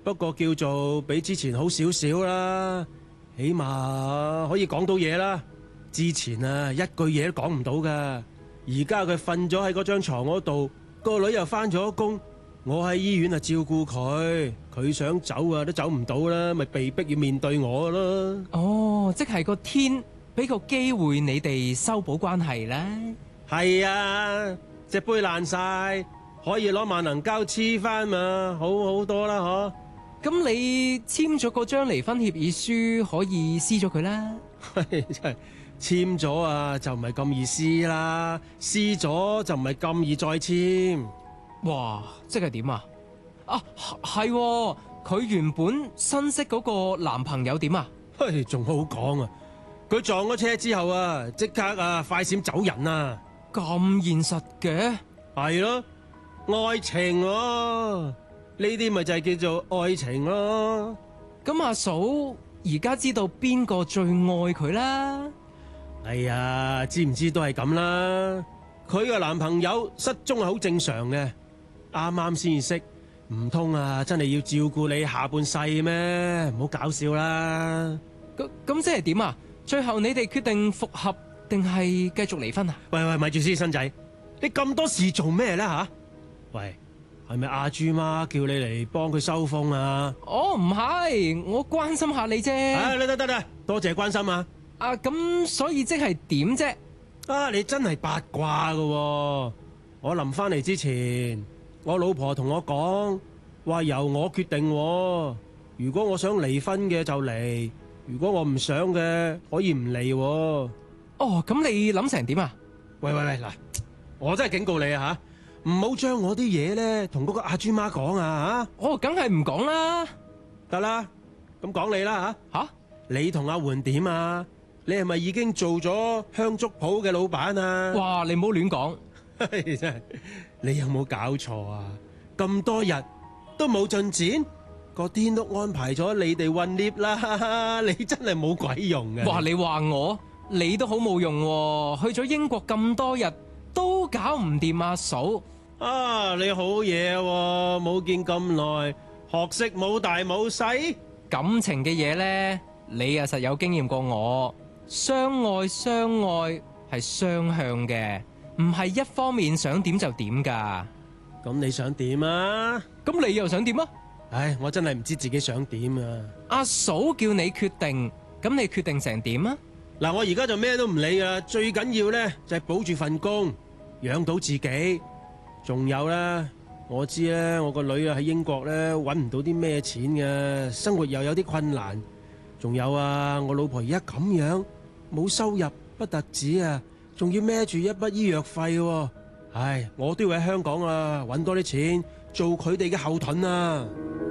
不過叫做比之前好少少啦，起碼可以講到嘢啦。之前啊，一句嘢都講唔到噶，而家佢瞓咗喺嗰張床嗰度，個女又返咗工，我喺醫院啊照顧佢，佢想走啊都走唔到啦，咪被逼要面對我啦。 哦，即係個天俾個機會你哋修補關係啦。 係啊，隻杯爛晒，可以攞萬能膠黐翻嘛，好好多啦嗬。 咁你簽咗嗰張離婚協議書，可以撕咗佢啦。 真係簽咗啊，就唔係咁易撕啦；撕咗就唔係咁易再簽。 哇，即係點啊？啊，係喎，佢原本新識嗰個男朋友點啊？ 嘿，仲好講啊！佢撞咗車之後啊，即刻啊快閃走人啊！ 咁現實嘅？ 係咯，愛情咯，呢啲咪就係叫做愛情咯。 咁阿嫂而家知道邊個最愛佢啦？ 哎呀，知唔知都係咁啦。佢個男朋友失蹤係好正常嘅，啱啱先識，唔通啊真係要照顧你下半世咩？唔好搞笑啦！ 咁即係點啊？最後你哋決定復合定係繼續離婚啊？ 喂，咪住先，新仔，你咁多事做咩咧吓？喂，係咪阿豬媽叫你嚟幫佢收風啊？ 哦，唔係，我關心下你啫。 得，多謝關心啊！ 啊，咁所以即係點啫？ 啊，你真係八卦噶喎！我臨翻嚟之前，我老婆同我講，話由我決定喎。如果我想離婚嘅就離，如果我唔想嘅可以唔離喎。 哦，咁你諗成點啊？ 喂，嗱，我真係警告你啊吓，唔好將我啲嘢咧同嗰個阿豬媽講啊吓。 哦，梗係唔講啦。 得啦，咁講你啦吓。 吓？ 你同阿媛點啊？你係咪已經做咗香燭鋪嘅老闆啊？ 哇！你唔好亂講。 真係，你有冇搞錯啊？咁多日都冇進展，個天都安排咗你哋混 lift 啦，你真係冇鬼用嘅。 哇！你話我，你都好冇用喎，去咗英國咁多日都搞唔掂阿嫂。 啊，你好嘢喎，冇見咁耐，學識冇大冇細。 感情嘅嘢呢，你啊實有經驗過我。相愛係雙向嘅，唔係一方面想點就點噶。 咁你想點啊？ 咁你又想點啊？ 唉，我真係唔知自己想點啊！ 阿嫂叫你決定，咁你決定成點啊？ 嗱，我而家就咩都唔理啊，最緊要咧就係保住份工，養到自己。仲有啦，我知咧，我個女啊喺英國咧搵唔到啲咩錢嘅，生活又有啲困難。仲有啊，我老婆而家咁樣冇收入，不特止啊，仲要孭住一筆醫藥費喎。唉，我都要喺香港啊搵多啲錢，做佢哋嘅後盾啊！